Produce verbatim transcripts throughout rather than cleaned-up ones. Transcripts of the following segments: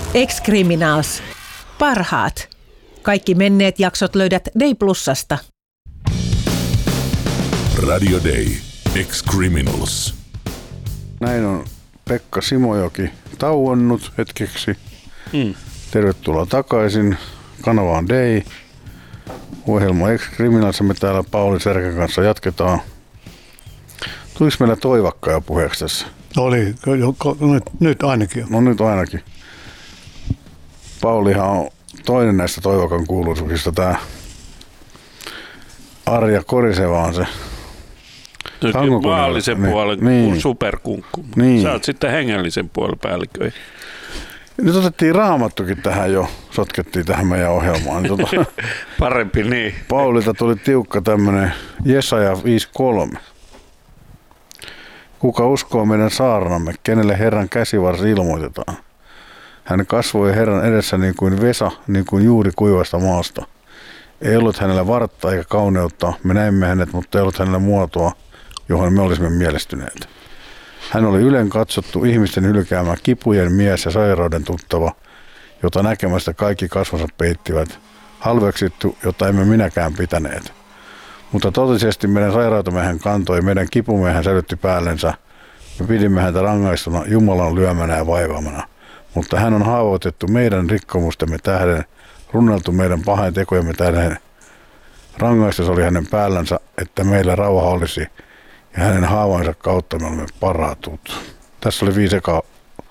Ex-Criminals. Parhaat. Kaikki menneet jaksot löydät Day Plusasta. Radio Day. Ex-Criminals. Näin on Pekka Simojoki tauonnut hetkeksi. Hmm. Tervetuloa takaisin. Kanava on Day. Ohjelma Ex-Criminals. Me täällä Pauli Särkän kanssa jatketaan. Tuliko meillä Toivakka jo puheeksi tässä? Oli, nyt, nyt ainakin. No nyt ainakin. Paulihan on toinen näistä Toivakan kuuluisuuksista. Tää Arja Koriseva on se maallisen niin, puolen niin. Superkunkku. Niin. Sä oot sitten hengellisen puolen päällikkö. Nyt otettiin Raamattukin tähän jo, sotkettiin tähän meidän ohjelmaan. Tuota, parempi niin. Paulilta tuli tiukka tämmönen Jesaja viisi kolme. Kuka uskoo meidän saarnamme, kenelle Herran käsivarsi ilmoitetaan? Hän kasvoi Herran edessä niin kuin Vesa, niin kuin juuri kuivasta maasta. Ei ollut hänellä vartta eikä kauneutta, me näimme hänet, mutta ei ollut hänellä muotoa, johon me olisimme mielestyneet. Hän oli ylen katsottu ihmisten hylkäämä kipujen mies ja sairauden tuttava, jota näkemästä kaikki kasvonsa peittivät, halveksittu, jota emme minäkään pitäneet. Mutta totisesti meidän sairautamme hän kantoi, meidän kipumme hän sälytti päällensä. Me pidimme häntä rangaistuna Jumalan lyömänä ja vaivaamana. Mutta hän on haavoitettu meidän rikkomustemme tähden, runneltu meidän pahain tekojemme tähden. Rangaistus oli hänen päällänsä, että meillä rauha olisi, ja hänen haavaansa kautta me olemme paratut. Tässä oli viisi ekaa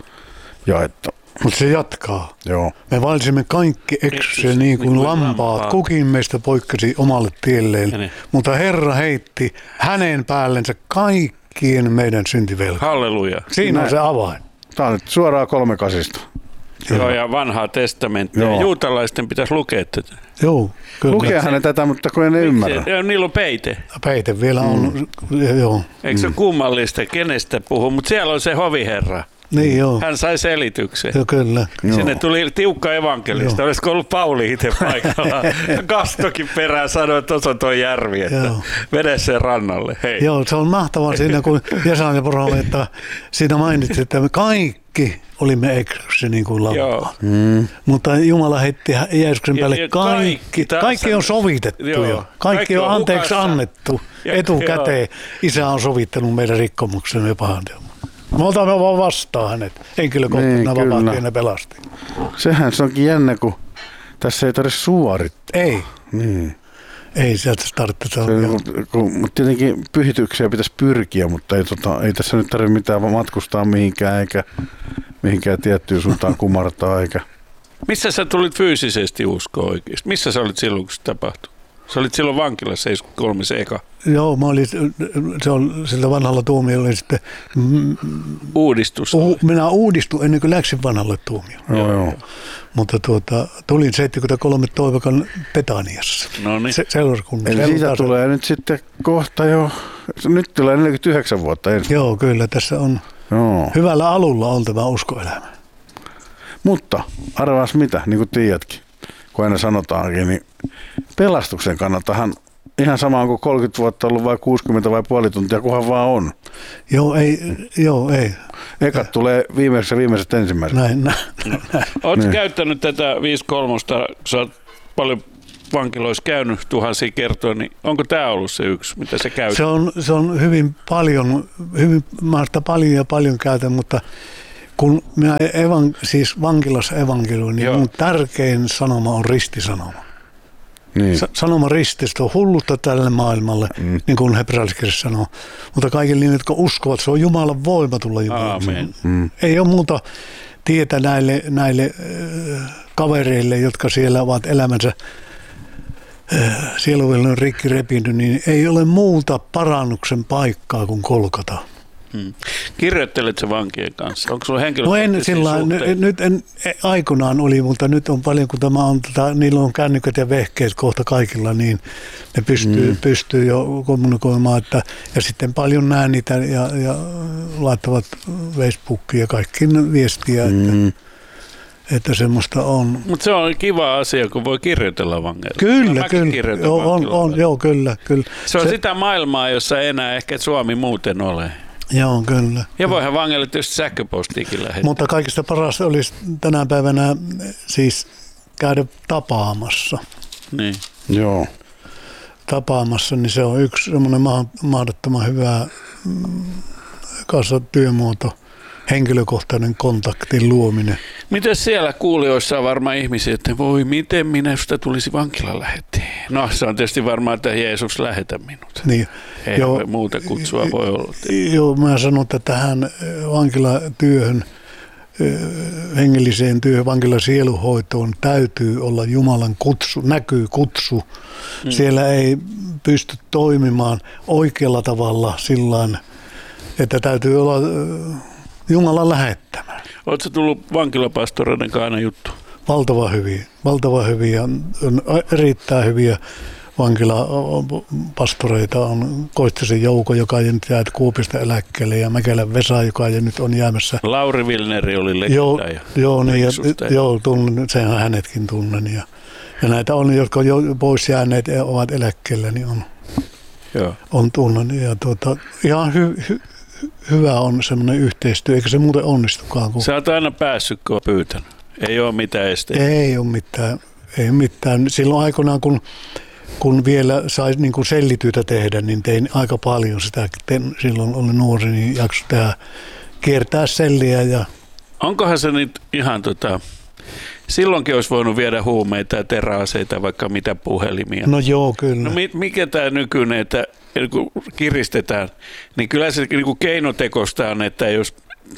jaetta. Mutta se jatkaa. Joo. Me valsimme kaikki eksyksiä niin kuin niin lampaat. lampaat. Kukin meistä poikkesi omalle tielleen. Häne. Mutta Herra heitti hänen päällensä kaikkien meidän syntivelkaa. Halleluja. Siinä Näin. on se avain. Tämä on nyt suoraan kolme kasista. Joo, ja vanhaa testamenttia. Joo. Juutalaisten pitäisi lukea tätä. Joo, kyllä. Lukeehan ne tätä, mutta kun ei ymmärrä. Joo, niillä on peite. Peite vielä on, mm. joo. Eikö se ole kummallista, kenestä puhuu, mutta siellä on se hoviherra. Niin joo. Hän sai selityksen. Joo, kyllä. Sinne joo. tuli tiukka evankelista. Joo. Olisiko ollut Pauli itse paikalla? Kastokin perään sanoi, että tuossa on tuo järvi, että vede sen rannalle. Hei. Joo, se on mahtavaa siinä, kun Jesaja profeetta siinä mainitsi, että me kaikki olimme eksyksiä niin kuin lampaa. Mm. Mutta Jumala heitti Jeesuksen päälle ja, ja kaikki. Kaikki, kaikki on sovitettu joo. jo. Kaikki, kaikki on anteeksi hukassa. Annettu ja, etukäteen. Joo. Isä on sovittanut meidän rikkomuksemme ja pahanteomme. Me otamme vaan vastaan hänet. Henkilökohtaisena niin, vapaakin ja ne pelasti. Sehän se onkin jännä, kun tässä ei tarvitse suorittaa. Ei. Niin. Ei sieltä tarvitse. Se mutta tietenkin pyhityksiä pitäisi pyrkiä, mutta ei, tota, ei tässä nyt tarvitse mitään matkustaa mihinkään eikä mihinkään tiettyyn suuntaan kumartaa. Eikä. Missä sä tulit fyysisesti uskoon oikeasti? Missä sä olit silloin, kun se tapahtui? Sä olit silloin vankilassa seitsemänkymmentäkolme se eka. Joo, mä olin, se on sillä vanhalla tuomiolla sitten. Uudistus. U, minä uudistuin ennen kuin läksin vanhalle tuomiolle. Joo, joo. Mutta tuota, tulin seitsemänkymmentäkolme Toivakan Betaniassa. No niin. Se, Eli siitä tulee nyt sitten kohta jo, nyt tulee neljäkymmentäyhdeksän vuotta ensin. Joo, kyllä tässä on joo. hyvällä alulla oltava uskoelämä. Mutta arvaas mitä, niin kuin tiedätkin, kun aina sanotaankin, niin pelastuksen kannattahan ihan sama kuin kolmekymmentä vuotta ollut vai kuusikymmentä vai puoli tuntia, kunhan vaan on. Joo, ei. Joo, ei. Ekat ja. tulee viimeiseksi ja viimeiset ensimmäiset. Näin, näin. näin. Oletko niin. käyttänyt tätä viisi kolme, sä oot paljon vankiloissa käynyt tuhansia kertoa, niin onko tämä ollut se yksi, mitä sä käytät? Se on, se on hyvin paljon, hyvin, mä sitä paljon ja paljon käytän, mutta kun minä evan, siis vankilassa evankelioin, niin Joo. mun tärkein sanoma on ristisanoma. Niin. Sanoma rististä on hullutta tälle maailmalle, mm. niin kuin hebrealaiskirjassa sanoo. Mutta kaikille niin, jotka uskovat, se on Jumalan voima tulla Jumalan. Mm. Ei ole muuta tietä näille, näille äh, kavereille, jotka siellä ovat elämänsä äh, sieluvilleen rikki repinyt, niin ei ole muuta parannuksen paikkaa kuin Kolkata. Hmm. Kirjoitteletko vankien kanssa? Onko sulla henkilökohtaisia no en, sillä, n- nyt en, aikanaan oli, mutta nyt on paljon, kun tämä on, tota, niillä on kännykät ja vehkeet kohta kaikilla, niin ne pystyy, hmm. pystyy jo kommunikoimaan. Että, ja sitten paljon näen niitä ja, ja laittavat Facebookiin ja kaikkiin viestiä, hmm. että, että semmoista on. Mutta se on kiva asia, kun voi kirjoitella vangeilla. Kyllä, kyllä. Joo, on, on, joo, kyllä, kyllä. Se on se, sitä maailmaa, jossa ei enää ehkä Suomi muuten ole. Joo, kyllä. Ja voihan vangille tietysti sähköpostiikin lähettää. Mutta kaikista parasta olisi tänä päivänä siis käydä tapaamassa. Niin. Joo. Tapaamassa, niin se on yksi semmoinen mahdottoman hyvä kanssa työmuoto, henkilökohtainen kontaktin luominen. Miten siellä kuulijoissa on varmaan ihmisiä, että voi, miten minusta tulisi vankilan lähetti? No, se on tietysti varmaan, että Jeesus lähetä minut. Niin. Ei joo, muuta kutsua voi olla. Joo, mä sanon, että tähän vankilatyöhön, hengelliseen työhön, vankilan sieluhoitoon täytyy olla Jumalan kutsu, näkyy kutsu. Mm. Siellä ei pysty toimimaan oikealla tavalla sillain, että täytyy olla Jumalan lähettämä. Oletko tullut vankilapastoreiden kanssa aina juttu? Valtava hyviä, valtava hyviä, on erittäin hyviä vankilapastoreita. On Koistisen Jouko, joka ei nyt jää Kuopiosta eläkkeelle, ja Mäkelän Vesa, joka ei nyt on jäämässä. Lauri Vilneri oli legenda. Joo, joo, niin, ja, joo tunnen, sehän hänetkin tunnen. Ja, ja näitä on, jotka jo pois jääneet ja ovat eläkkeellä, niin on, joo. on tunnen. Ja tuota, ihan hy, hy, hyvä on semmoinen yhteistyö, eikä se muuten onnistukaan. Kun... Sä oot aina päässyt, kun on pyytänyt. Ei ole mitään esteitä. Ei ole mitään. Ei mitään. Silloin aikoinaan, kun, kun vielä sai niin kuin sellityötä tehdä, niin tein aika paljon sitä. Tein, silloin olin nuori, niin jakso tehdä, kiertää selliä. Ja... Onkohan se nyt ihan tota... Silloinkin olisi voinut viedä huumeita ja teräaseita, vaikka mitä puhelimia. No joo, kyllä. No mikä tämä nykyinen, että kun kiristetään, niin kyllä se niin kuin keinotekosta on, että jos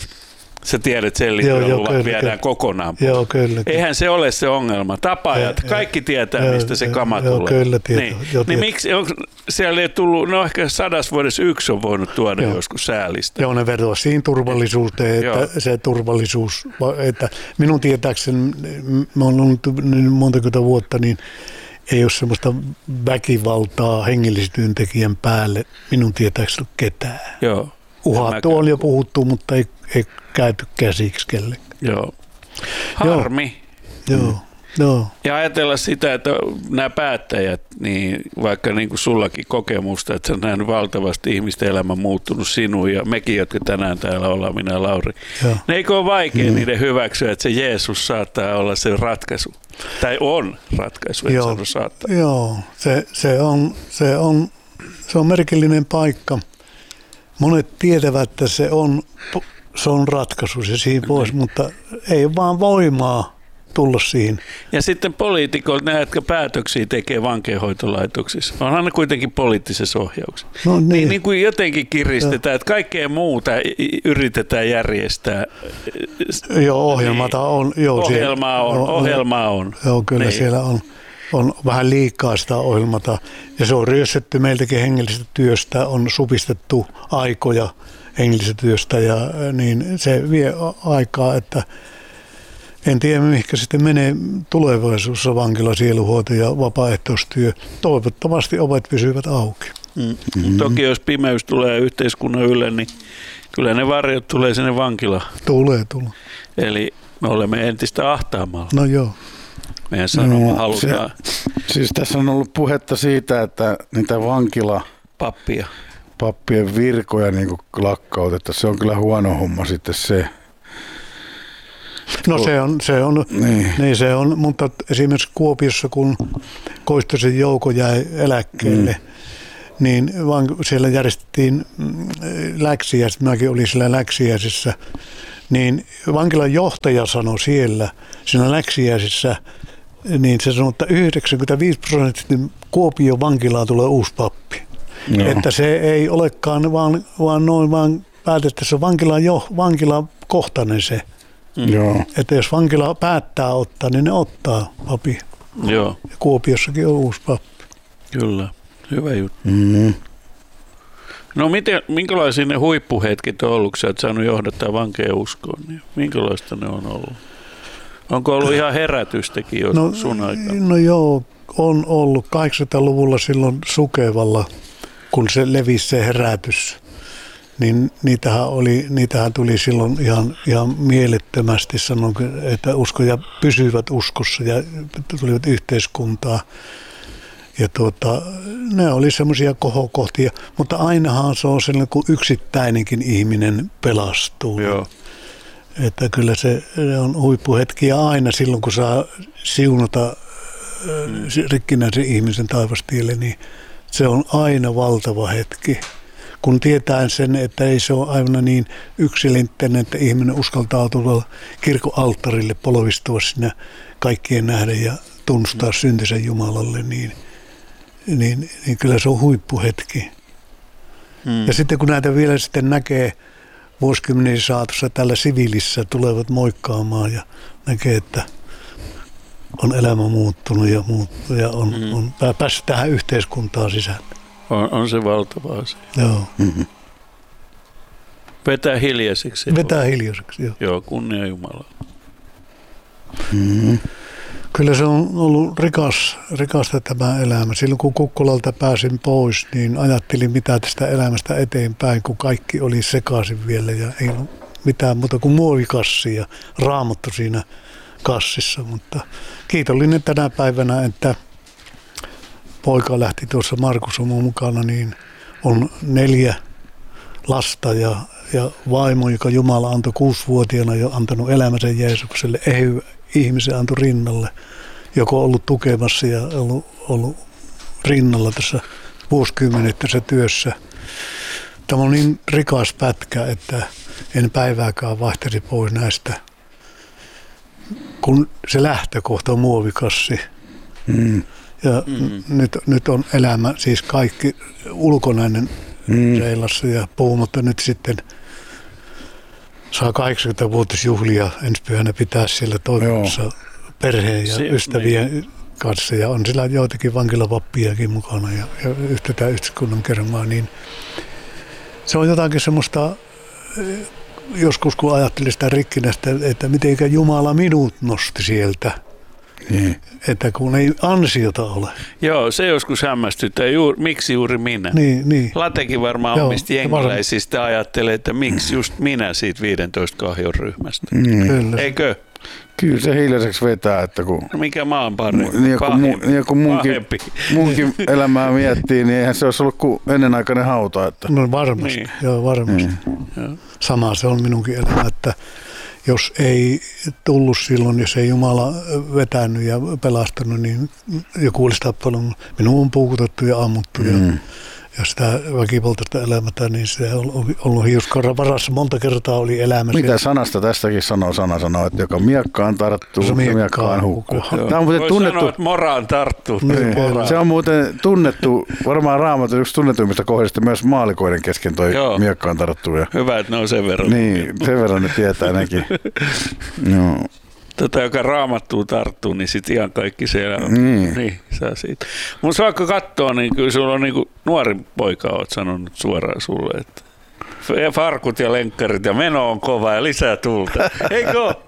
sä tiedät sellityöluvat viedään kyllä. kokonaan. Joo, kyllä. Eihän se ole se ongelma. Tapaajat, ja, kaikki tietää, ja, mistä se kama joo, tulee. Kyllä tietää. Niin, joo, niin miksi, on, siellä ei tullut, no ehkä sadas vuodessa yksi on voinut tuoda joo. joskus säälistä. Joo, ne vertaa siihen turvallisuuteen, että se turvallisuus, että minun tietääkseni, mä oon ollut montakymmentä vuotta, niin ei ole semmoista väkivaltaa hengellistyöntekijän päälle, minun tietääkseni ketään. Joo. Uhattu on jo puhuttu, mutta ei, ei käyty käsiksi kellekään. Joo. Harmi. Joo. Joo. Joo. Ja ajatella sitä, että nämä päättäjät, niin vaikka niin kuin sullakin kokemusta, että sä on nähnyt valtavasti ihmisten elämä muuttunut sinun ja mekin, jotka tänään täällä ollaan, minä ja Lauri. Joo. Ne eikö ole vaikea mm. niiden hyväksyä, että se Jeesus saattaa olla se ratkaisu? Tai on ratkaisu, että joo. se saattaa. Joo, se, se, on, se, on, se on merkillinen paikka. Monet tietävät, että se on, se on ratkaisu se siinä pois, mutta ei ole vaan voimaa tulla siihen. Ja sitten poliitikot, ne jotka päätöksiä tekee vankeinhoitolaitoksissa, onhan ne kuitenkin poliittisessa ohjauksessa. No niin. Niin, niin kuin jotenkin kiristetään, että kaikkea muuta yritetään järjestää. Joo, ohjelmata on. Joo, ohjelmaa on, ohjelmaa on. Joo, kyllä niin. Siellä on. On vähän liikaa sitä ohjelmata, ja se on ryöstetty meiltäkin hengellisestä työstä, on supistettu aikoja hengellisestä työstä, ja niin se vie aikaa, että en tiedä, mihinkä sitten menee tulevaisuudessa vankila, sieluhoito ja vapaaehtoistyö. Toivottavasti ovet pysyvät auki. Mm. Mm-hmm. Toki jos pimeys tulee yhteiskunnan ylle, niin kyllä ne varjot tulee sinne vankilaan. Tulee, tulee. Eli me olemme entistä ahtaamalla. No joo. Meidän sanoma no, halutaan. Se, siis tässä on ollut puhetta siitä, että niitä vankila Pappia. pappien virkoja niin lakkautetaan. Se on kyllä huono homma sitten se. No se on, se on, niin. Niin se on, mutta esimerkiksi Kuopiossa, kun Koistisen Jouko jäi eläkkeelle, mm. niin vaan siellä järjestettiin läksiäiset, mäkin olin siellä läksiäisissä, niin vankilan johtaja sanoi siellä, siinä läksiäisissä, niin se sanoi, että yhdeksänkymmentäviisi prosenttia Kuopion vankilaan tulee uusi pappi. No. Että se ei olekaan vaan, vaan noin vaan päätettäessä vankila jo, vankilakohtainen se. Mm. Joo. Että jos vankila päättää ottaa, niin ne ottaa papi. Joo. Ja Kuopiossakin on uusi pappi. Kyllä, hyvä juttu. Mm-hmm. No miten, minkälaisia ne huippuhetket on ollut, kun sä oot saanut johdattaa vankeja uskoon? Niin minkälaista ne on ollut? Onko ollut ihan herätystäkin jo no, sun aikaa? No joo, on ollut kahdeksankymmentäluvulla silloin Sukevalla, kun se levisi se herätys. Niin niitähän, oli, niitähän tuli silloin ihan, ihan mielettömästi, sanon, että uskoja pysyivät uskossa ja tulivat yhteiskuntaa. ja tuota, ne oli semmoisia kohokohtia, mutta ainahan se on sellainen, kun yksittäinenkin ihminen pelastuu. Joo. Että kyllä se on huippuhetkiä aina silloin, kun saa siunata mm. rikkinäisen ihmisen taivastielle, niin se on aina valtava hetki. Kun tietää sen, että ei se ole aina niin yksilitteinen, että ihminen uskaltaa tulla kirkon alttarille polvistua sinne kaikkien nähden ja tunnustaa mm. syntinsä Jumalalle, niin, niin, niin kyllä se on huippuhetki. Mm. Ja sitten kun näitä vielä sitten näkee vuosikymmenen saatossa tällä siviilissä tulevat moikkaamaan ja näkee, että on elämä muuttunut ja, muuttunut ja on, mm. on päässyt tähän yhteiskuntaan sisään. On, on se valtava asia. Joo. Mm-hmm. Vetää hiljaiseksi. Vetää hiljaiseksi, joo. Joo, kunnia Jumalaa. Mm-hmm. Kyllä se on ollut rikas, rikasta tämä elämä. Silloin kun Kukkolalta pääsin pois, niin ajattelin mitä tästä elämästä eteenpäin, kun kaikki oli sekaisin vielä ja ei ollut mitään muuta kuin muovikassi ja raamattu siinä kassissa. Mutta kiitollinen tänä päivänä, että poika lähti tuossa Markus on mukana, niin on neljä lasta ja, ja vaimo, joka Jumala antoi kuusivuotiaana jo antanut elämänsä Jeesukselle, ehy ihmisen antoi rinnalle, joka on ollut tukemassa ja ollut, ollut rinnalla tässä vuosikymmenet tässä työssä. Tämä on niin rikas pätkä, että en päivääkään vaihtaisi pois näistä, kun se lähtökohta on muovikassi. Mm. Ja mm-hmm. nyt, nyt on elämä, siis kaikki ulkonainen mm. seilassa ja puhumatta nyt sitten saa kahdeksankymmentävuotisjuhlia ensi pyhänä pitää siellä toimimassa perheen ja si- ystävien niin. kanssa. Ja on sillä joitakin vankilavappiakin mukana ja, ja yhtä yhteiskunnan kermaa. Niin se on jotakin semmoista, joskus kun ajattelin sitä rikkinästä, että mitenkä Jumala minut nosti sieltä. Niin. Että kun ei ansiota ole. Joo, se joskus hämmästyttää. Juur, miksi juuri minä? Niin, niin. Latekin varmaan Joo, omista jengiläisistä ajattelee, että miksi just minä siitä viidentoista kahjon ryhmästä. Mm. Eikö? Kyllä se hiljaiseksi vetää, että kun... No mikä maan parempi? Niin kun, mu, niin kun munkin, munkin elämää miettii, niin eihän se olisi ollut kuin ennenaikainen hauta. Että... No varmasti, niin. Joo varmasti. Mm. Sama se on minunkin elämä, että jos ei tullut silloin, jos ei Jumala vetänyt ja pelastanut, niin joku olisi tappanut. Minun on puukutettu ja ammuttu mm. ja, ja sitä väkivaltaista elämätä, niin se on ollut hiuskarran varassa. Monta kertaa oli elämä. Mitä sanasta tästäkin sanoo? Sana sanoo, että joka miekkaan tarttuu, se miekkaan hukkuu. Tämä on muuten tunnettu. Sanoa, että moraan tarttuu. Niin. Moraan. Se on muuten tunnettu, varmaan Raamatun yksi tunnetuimmista kohdista myös maalikoiden kesken toi Joo. miekkaan tarttuu. Ja... Hyvä, että ne on sen verran. Niin, sen verran ne tietää nekin. Joo. Tota, joka Raamattuun tarttuu, niin sitten ihan kaikki siellä on. Niin. Niin, saa siitä. Mun vaikka katsoo, niin kyllä sulla on niin kuin nuori poika, oot sanonut suoraan sulle, että farkut ja lenkkarit ja meno on kova ja lisää tulta. Eikö ole?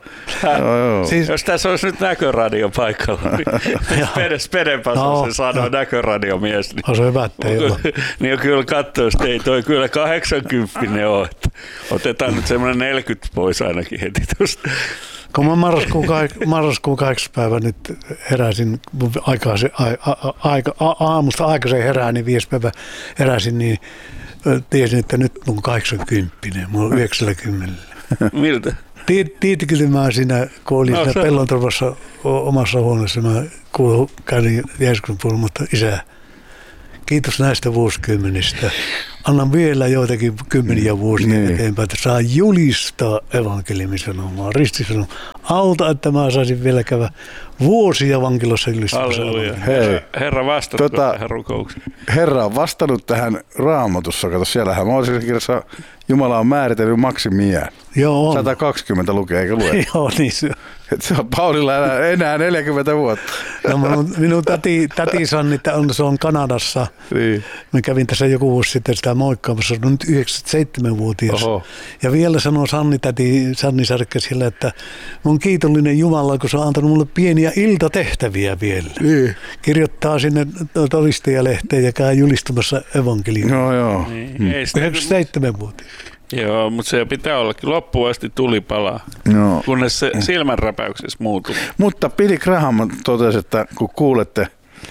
No, siis, jos tässä olisi nyt näköradio paikalla, niin Spedes Spedenpas on se sanoo näköradiomies. Niin, on se hyvä, ettei ole. Niin kyllä katsoo, että ei toi kyllä kahdeksankymmentä ole. Otetaan nyt semmoinen neljäkymmentä pois ainakin heti tuosta. Kun mä marraskuun, kaik- marraskuun kahdeksas päivä nyt heräsin, aikaisen, a, a, aika, a, aamusta aikaisen herään, niin viisi päivä heräsin, niin tiesin, että nyt on kahdeksankymmentä, mä oon yhdeksänkymmentä. Miltä? Tiitikin mä siinä, kun olin no, siinä Pellontorvassa omassa huoneessa, mä kuulin, käydin Jeesuksen puolella, mutta isä, kiitos näistä vuosikymmenistä. Annan vielä joitakin kymmeniä vuosia niin. eteenpäin, että saa julistaa evankeliumin sanomaa, ristisanomaa. Auta, että mä saisin vielä käydä vuosia vankilassa julistamassa. Hei, Herra vastatko tota, tähän rukoukseen? Herra on vastannut tähän Raamatussa. Kato, siellähän Mooseksen kirjassa Jumala on määritellyt maksimiä. Joo, on. sata kaksikymmentä lukee, eikö lue? Joo, niin se on. Se on Paulilla enää, enää neljäkymmentä vuotta. No, minun täti, täti Sanni on, se on Kanadassa. Niin. Mä kävin tässä joku vuosi sitten sitä moikkaamassa, se on nyt yhdeksänkymmentäseitsemänvuotias. Oho. Ja vielä sanoo Sanni täti, Sanni Särkkä sillä, että mä oon kiitollinen Jumala, kun se on antanut mulle pieniä iltatehtäviä vielä. Niin. Kirjoittaa sinne todistajalehteen ja käy julistamassa evankeliumia. Joo, joo. Niin, mm. yhdeksänkymmentäseitsemänvuotias. Joo, mutta se pitää ollakin. Loppuun asti tuli palaa, no. kunnes se silmänräpäyksessä muutuu. Mutta Billy Graham totesi, että kun kuulette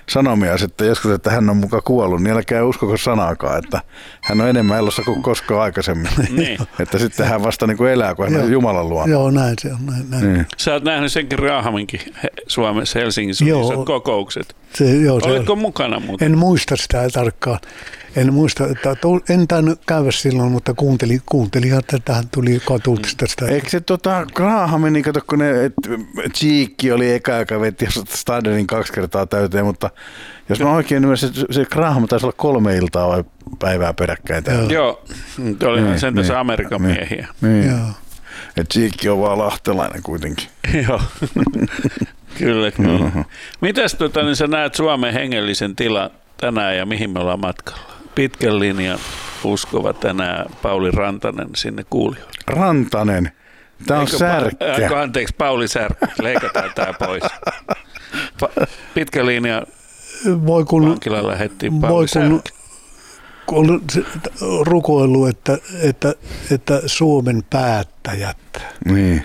sanomia sitten joskus, että hän on muka kuollut, niin älkää uskoko sanaakaan, että hän on enemmän elossa kuin koskaan aikaisemmin. Niin. Että sitten hän vasta niin kuin elää, kun hän on Jumalan luona. Joo, näin se on. Näin, näin. Niin. Sä oot nähnyt senkin Raahaminkin Suomessa, Helsingissä isot kokoukset. Se, joo, se Oletko on. mukana muuten? En muista sitä tarkkaan. En muista, että en tainnut käydä silloin, mutta kuuntelin, kuuntelin että tähän tuli katultista sitä. Eikö se tota, Graham, niin kato, kun ne, Cheekki oli eka, joka veti stadionin kaksi kertaa täyteen, mutta jos mä oikein ymmärsin, se, se Graham taisi olla kolme iltaa vai päivää peräkkäin täällä. Joo, olihan niin, sen tässä niin, Amerikan niin, miehiä. Niin. Joo. Et Cheekki on vaan lahtelainen kuitenkin. Joo, kyllä, kyllä. Mitäs tota, niin sä näet Suomen hengellisen tilan tänään ja mihin me ollaan matkalla? Pitkän linjan uskova tänään Pauli Rantanen sinne kuulijoille. Rantanen. Tämä on Eikö Särkkä. Pa- Eikö, anteeksi, Pauli Särkkä. Leikataan tämä pois. Pa- pitkä linja Voi kun, vankila lähettiin Pauli voi kun, Särkkä. kun on rukoillut, että, että, että Suomen päättäjät Niin.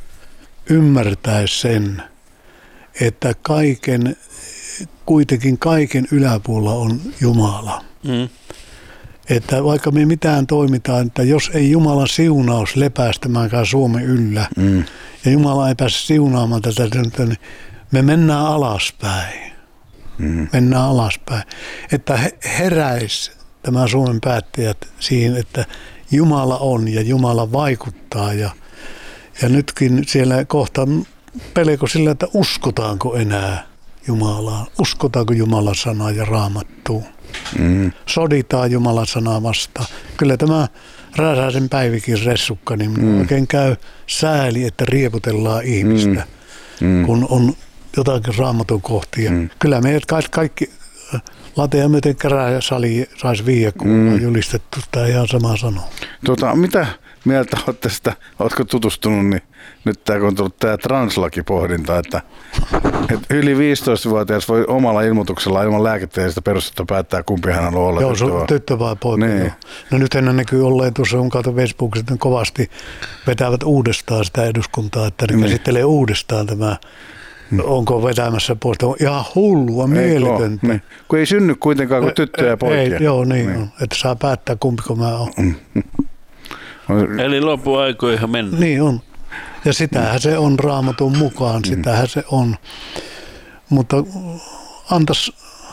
ymmärtäisi sen, että kaiken, kuitenkin kaiken yläpuolella on Jumala. Mm. Että vaikka me mitään toimitaan, että jos ei Jumalan siunaus lepäästämäänkään Suomen yllä, Mm. ja Jumala ei pääse siunaamaan tätä, niin me mennään alaspäin. Mm. Mennään alaspäin. Että heräisi tämä Suomen päättäjät siihen, että Jumala on ja Jumala vaikuttaa. Ja, ja nytkin siellä kohta pelko sillä, että uskotaanko enää Jumalaan. Uskotaanko Jumalan sanaa ja Raamattuun. Mm. Soditaan Jumalan sanaa vastaan. Kyllä tämä Räsäsen Päivikin ressukka, niin mm. oikein käy sääli, että rieputellaan ihmistä, mm. Mm. kun on jotakin Raamatun kohtia. Mm. Kyllä meidät kaikki, kaikki lateja myöten käräjäsali saisi viiä, kun mm. on julistettu sitä ihan sama sanoa. Tota, mitä mieltä olet tästä, oletko tutustunut, niin nyt tämä on tullut tämä translakipohdinta, että, että yli viisitoistavuotias voi omalla ilmoituksella ilman lääketieteellistä perustetta päättää, kumpi hän on ollut. Joo, se on tyttö vai poika. Niin. No nyt hän näkyy olleen tuossa, kun kato Facebookissa, että kovasti vetävät uudestaan sitä eduskuntaa, että ne niin. käsittelee uudestaan tämä, hmm. onko vetämässä pois. On ihan hullua, mieletöntä. Niin. Kun ei synny kuitenkaan kuin tyttöjä ja poikia. Ei, joo, niin, niin on, että saa päättää, kumpiko mä oon. Eli loppuaikoihin mennään. Niin on. Ja sitähän se on Raamatun mukaan, sitähän se on. Mutta antas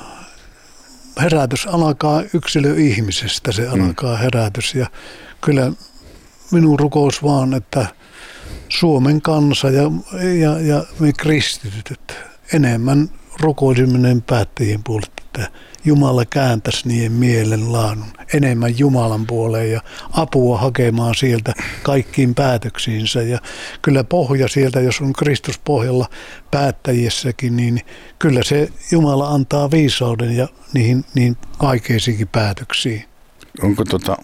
herätys alkaa yksilöihmisestä, se alkaa herätys. Ja kyllä minun rukous vaan, että Suomen kansa ja, ja, ja me kristityt enemmän rukoisiminen päättäjien puolesta, että Jumala kääntäisi niiden mielenlaadun enemmän Jumalan puoleen ja apua hakemaan sieltä kaikkiin päätöksiinsä. Ja kyllä pohja sieltä, jos on Kristus pohjalla päättäjissäkin, niin kyllä se Jumala antaa viisauden ja niihin, niihin vaikeisiinkin päätöksiin. Onko tota,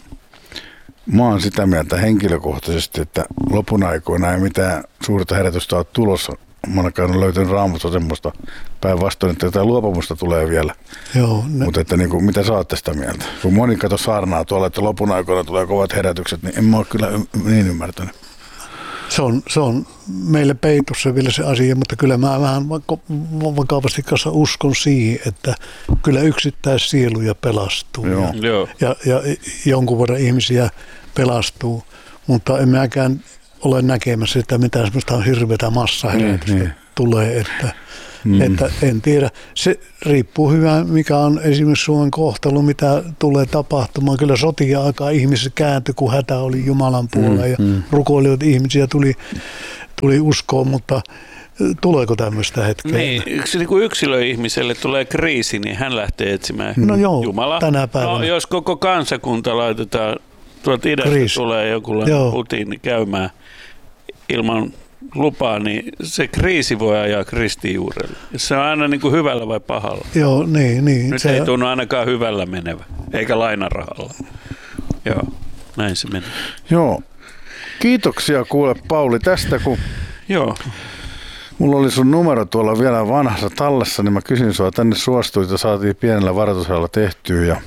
mä oon sitä mieltä henkilökohtaisesti, että lopun aikoina ei mitään suurta herätystä ole tulossa. Mä oon löytänyt Raamatusta semmoista päinvastoin, että jotain luopumusta tulee vielä. Joo, ne... Mutta että niin kuin, mitä sä oot tästä mieltä? Kun moni kato saarnaa tuolla, että lopun aikoina tulee kovat herätykset, niin en mä ole kyllä niin ymmärtänyt. Se on, se on meille peitossa vielä se asia, mutta kyllä mä vähän vakavasti kanssa uskon siihen, että kyllä yksittäissieluja pelastuu. Joo. Ja, Joo. ja, ja jonkun verran ihmisiä pelastuu, mutta en mäkään ole näkemässä, että mitään semmoista hirveätä massaherätystä niin, niin. tulee, että, mm. että en tiedä. Se riippuu hyvä, mikä on esimerkiksi Suomen kohtalo, mitä tulee tapahtumaan. Kyllä sotia aikaa ihmiset kääntyi, kun hätä oli Jumalan puolella mm, ja mm. rukoilijoita ihmisiä tuli, tuli uskoon, mutta tuleeko tämmöistä hetkeä? Niin, yksi niin kuin yksilöihmiselle tulee kriisi, niin hän lähtee etsimään no joo, Jumalaa. Tänä päivänä. No, jos koko kansakunta laitetaan, tuolta idästä kriisi. Tulee joku Putin käymään ilman lupaa, niin se kriisi voi ajaa kristijuurelle. Se on aina niin kuin hyvällä vai pahalla? Joo, niin. niin Nyt se... ei tunnu ainakaan hyvällä menevä, eikä lainarahalla. Joo, näin se menee. Joo. Kiitoksia kuule Pauli tästä, kun Joo. mulla oli sun numero tuolla vielä vanhassa tallessa, niin mä kysyin sua, tänne suostuit ja saatiin pienellä varoitusajalla tehtyä ja,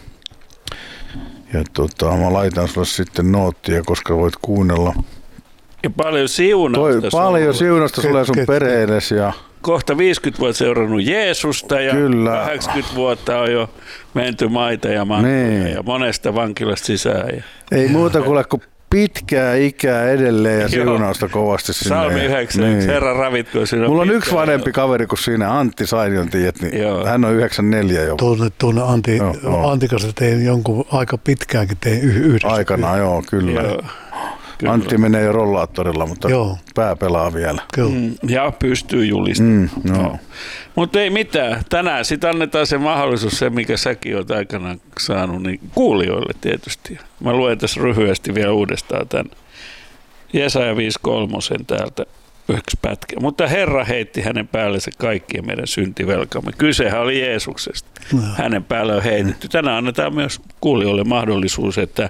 ja tota, mä laitan sulle sitten noottia, koska voit kuunnella. Ja paljon siunausta. Toi, paljon siunausta sulle sun perheellesi ja kohta viisikymmentä vuotta seurannut Jeesusta ja Kyllä. kahdeksankymmentä vuotta on jo menty maita ja mankkoja Niin. ja monesta vankilasta sisään. Ja Ei muuta kuule kuin pitkää ikää edelleen ja siunausta kovasti sinne. Salmi yhdeksän, niin. Herra ravitko sinä. Mulla on yksi vanhempi kaveri kuin siinä, Antti Sainion, tiedät, niin Joo. hän on yhdeksänkymmentäneljä jo. Tuonne, tuonne Antti, Joo, joo. Antikasta tein jonkun aika pitkäänkin tein yh- yhdessä. Aikana, joo, kyllä. Joo, kyllä. Antti menee jo rollaattorilla, mutta Joo. pää pelaa vielä. Kyllä. Mm, ja pystyy julistamaan. Mm, no. No. Mutta ei mitään. Tänään sitten annetaan se mahdollisuus, se mikä säkin olet aikanaan saanut, niin kuulijoille tietysti. Mä luen tässä lyhyesti vielä uudestaan tämän Jesaja viisi kolme täältä yksi pätkä. Mutta Herra heitti hänen päällensä kaikkien meidän syntivelkamme. Kysehän oli Jeesuksesta. No. Hänen päälle on heitetty. Tänään annetaan myös kuulijoille mahdollisuus, että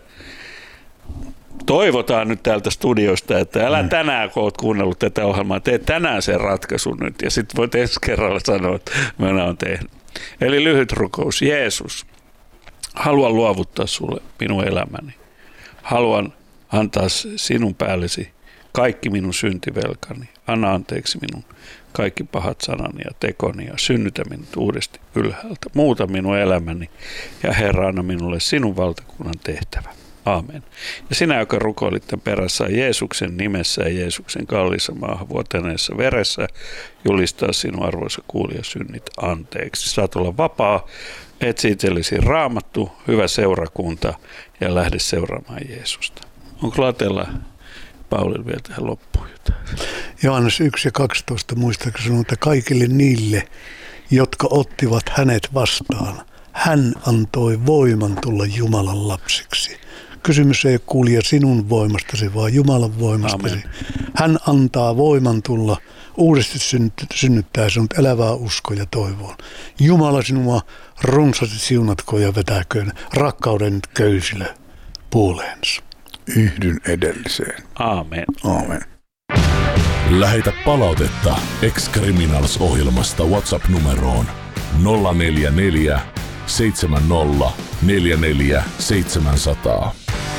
toivotaan nyt täältä studiosta, että älä tänään, kun olet kuunnellut tätä ohjelmaa, tee tänään sen ratkaisun nyt. Ja sitten voit ensi kerralla sanoa, että minä olen tehnyt. Eli lyhyt rukous. Jeesus, haluan luovuttaa sulle minun elämäni. Haluan antaa sinun päällesi kaikki minun syntivelkani. Anna anteeksi minun kaikki pahat sanani ja tekoni ja synnytä minut uudesti ylhäältä. Muuta minun elämäni ja Herra, anna minulle sinun valtakunnan tehtävä. Aamen. Ja sinä, joka rukoilit tämän perässä Jeesuksen nimessä ja Jeesuksen kalliissa maahan vuotaneessa veressä, julistaa sinun arvoisa kuulija synnit anteeksi. Saat olla vapaa, etsi itsellesi Raamattu, hyvä seurakunta ja lähde seuraamaan Jeesusta. Onko latella Paulilla vielä tähän loppuun jotain? Johannes yksi ja kaksitoista muistaakseni sanoo, että kaikille niille, jotka ottivat hänet vastaan, hän antoi voiman tulla Jumalan lapsiksi. Kysymys ei ole kuulija sinun voimastasi, vaan Jumalan voimastasi. Amen. Hän antaa voiman tulla uudesti synnyttää sinut elävää uskoa ja toivoa. Jumala sinua runsaasti siunatkoon ja vetäköön rakkauden köysillä puoleensa. Yhdyn edelliseen. Aamen. Aamen. Lähetä palautetta Ex-Criminals-ohjelmasta WhatsApp-numeroon nolla neljä neljä seitsemän nolla neljä neljä seitsemän nolla nolla.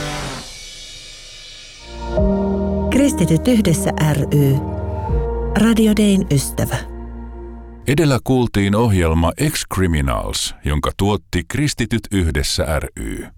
Kristityt yhdessä ry. Radio Dayn ystävä. Edellä kuultiin ohjelma Ex-Criminals, jonka tuotti Kristityt yhdessä ry.